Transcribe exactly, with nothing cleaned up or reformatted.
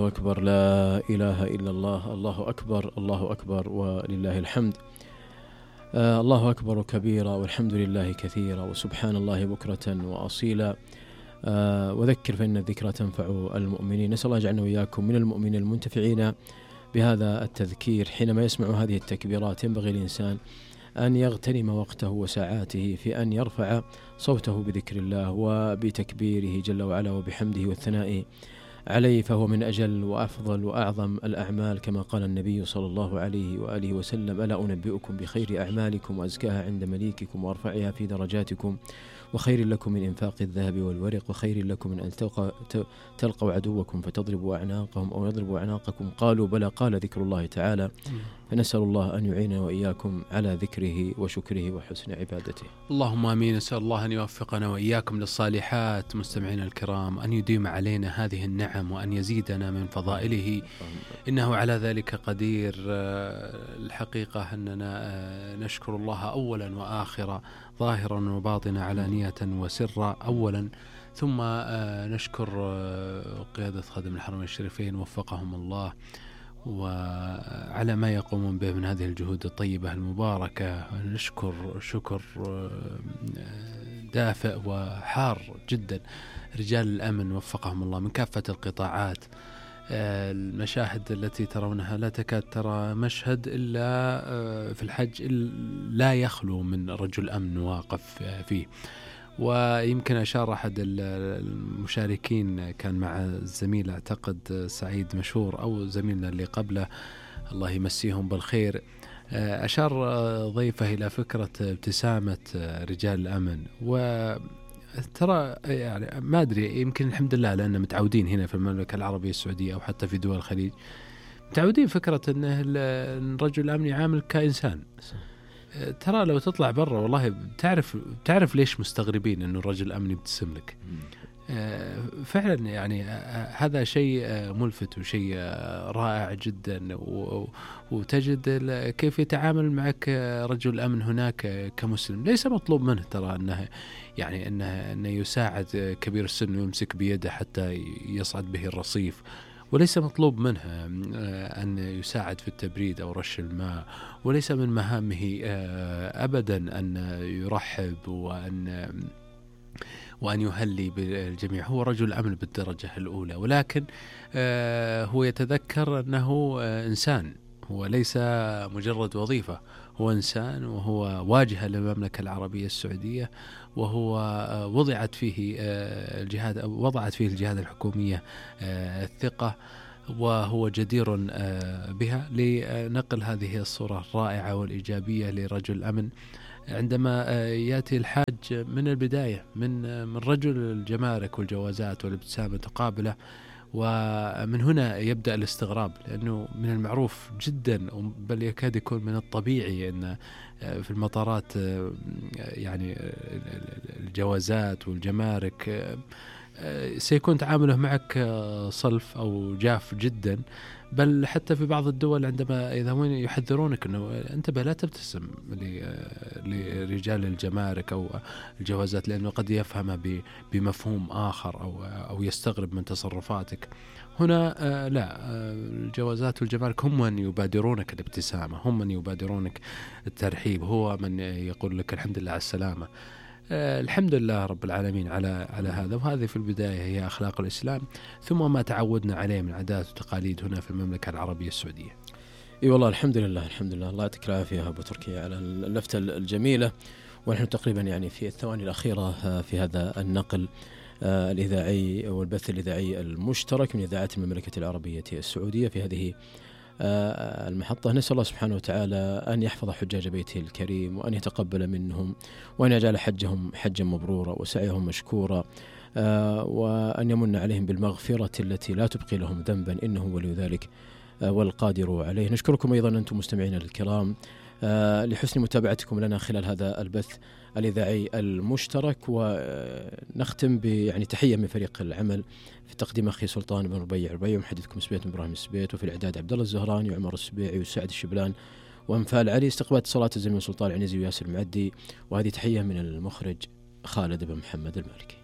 أكبر، لا إله إلا الله، الله أكبر، الله أكبر ولله الحمد. آه الله أكبر كبيرا والحمد لله كثيرا وسبحان الله بكرة وأصيلا. آه وذكر فإن الذكرى تنفع المؤمنين. نسأل الله يجعلنا وإياكم من المؤمنين المنتفعين بهذا التذكير. حينما يسمع هذه التكبيرات ينبغي الإنسان أن يغتنم وقته وساعاته في أن يرفع صوته بذكر الله وبتكبيره جل وعلا وبحمده والثناء عليه، فهو من أجل وأفضل وأعظم الأعمال كما قال النبي صلى الله عليه وآله وسلم: ألا أنبئكم بخير أعمالكم وأزكاها عند مليككم وأرفعها في درجاتكم وخير لكم من إنفاق الذهب والورق وخير لكم من أن تلقوا عدوكم فتضربوا أعناقهم أو يضربوا أعناقكم. قالوا بلى، قال ذكر الله تعالى. فنسأل الله أن يعيننا وإياكم على ذكره وشكره وحسن عبادته. اللهم آمين. نسأل الله أن يوفقنا وإياكم للصالحات. مستمعينا الكرام، أن يديم علينا هذه النعم وأن يزيدنا من فضائله، إنه على ذلك قدير. الحقيقة أننا نشكر الله أولا وآخرا، ظاهرا وباطنا، علانية وسرا أولا، ثم نشكر قيادة خادم الحرمين الشريفين وفقهم الله وعلى ما يقومون به من هذه الجهود الطيبة المباركة. نشكر شكر دافئ وحار جدا رجال الأمن وفقهم الله من كافة القطاعات. المشاهد التي ترونها لا تكاد ترى مشهد إلا في الحج لا يخلو من رجل أمن واقف فيه. ويمكن أشار أحد المشاركين كان مع الزميل أعتقد سعيد مشهور أو زميلنا اللي قبله الله يمسيهم بالخير، أشار ضيفه إلى فكرة ابتسامة رجال الأمن. وترى يعني ما أدري، يمكن الحمد لله لأننا متعودين هنا في المملكة العربية السعودية أو حتى في دول الخليج متعودين فكرة أن الرجل الأمن يعامل كإنسان. ترى لو تطلع برا والله بتعرف بتعرف ليش مستغربين إنه الرجل الأمني يبتسم لك. فعلا يعني هذا شيء ملفت وشيء رائع جدا، وتجد كيف يتعامل معك رجل الأمن هناك كمسلم. ليس مطلوب منه ترى أنه يعني أنه, أنه يساعد كبير السن ويمسك بيده حتى يصعد به الرصيف، وليس مطلوب منه أن يساعد في التبريد أو رش الماء، وليس من مهامه أبدا أن يرحب وأن وأن يهلي بالجميع. هو رجل أمن بالدرجة الأولى، ولكن هو يتذكر أنه إنسان، هو ليس مجرد وظيفة، هو إنسان وهو واجهة للمملكة العربية السعودية، وهو وضعت فيه الجهاد وضعت فيه الجهاد الحكومية الثقة، وهو جدير بها لنقل هذه الصورة الرائعة والإيجابية لرجل الأمن عندما يأتي الحاج من البداية من من رجل الجمارك والجوازات والابتسامة تقابله. ومن هنا يبدأ الاستغراب، لأنه من المعروف جدا بل يكاد يكون من الطبيعي أن في المطارات يعني الجوازات والجمارك سيكون تعامله معك صلف أو جاف جدا، بل حتى في بعض الدول عندما يذهبون يحذرونك أنه انتبه لا تبتسم لرجال الجمارك أو الجوازات، لأنه قد يفهم بمفهوم آخر أو أو يستغرب من تصرفاتك. هنا لا، الجوازات والجمارك هم من يبادرونك الابتسامة، هم من يبادرونك الترحيب، هو من يقول لك الحمد لله على السلامة. الحمد لله رب العالمين على على هذا. وهذه في البداية هي أخلاق الإسلام، ثم ما تعودنا عليه من عادات وتقاليد هنا في المملكة العربية السعودية. اي والله الحمد لله الحمد لله. الله يعطيك العافية أبو تركي على اللفتة الجميلة. ونحن تقريبا يعني في الثواني الأخيرة في هذا النقل الإذاعي والبث الإذاعي المشترك من إذاعات المملكة العربية السعودية في هذه المحطة. نسأل الله سبحانه وتعالى أن يحفظ حجاج بيته الكريم وأن يتقبل منهم وأن يجعل حجهم حجا مبرورا وسعيهم مشكورا، وأن يمن عليهم بالمغفرة التي لا تبقي لهم ذنبا، إنه ولي ذلك والقادر عليه. نشكركم أيضا أنتم مستمعين الكرام لحسن متابعتكم لنا خلال هذا البث الإذاعي المشترك. ونختم يعني تحية من فريق العمل في تقديم أخي سلطان بن ربيع ربيع، ومحدثكم سبيت بن إبراهيم السبيت، وفي الإعداد عبد الله الزهراني وعمر السبيعي وسعد الشبلان وأنفال علي، استقبال صلاة الزلمة سلطان العنزي وياسر المعدي. وهذه تحية من المخرج خالد بن محمد المالكي.